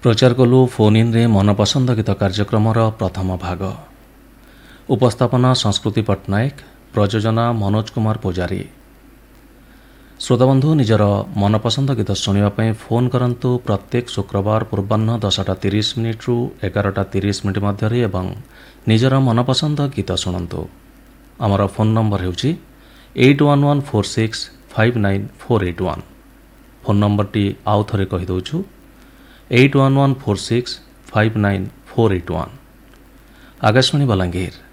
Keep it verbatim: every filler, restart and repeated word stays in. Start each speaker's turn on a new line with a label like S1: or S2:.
S1: प्रचार कलु phone in रे मनपसंद गीत कार्यक्रमर प्रथम भाग। उपस्थापना संस्कृति पट्टनायक, प्रयोजना मनोज कुमार पूजारी। श्रोताबंधु निजर मनपसंद गीत शुणापी फोन करंतु प्रत्येक शुक्रवार पूर्वाह्न दसटा तीस मिनिट रु एगारटा तीस मिनिट मध्य एवं निजर मनपसंद गीत शुणु। आमर फोन नंबर होची eight one one four six five nine four eight one. Phone number T आउ थरे कहि दउछु eight one one four six five nine four eight one. Akashvani Balangir.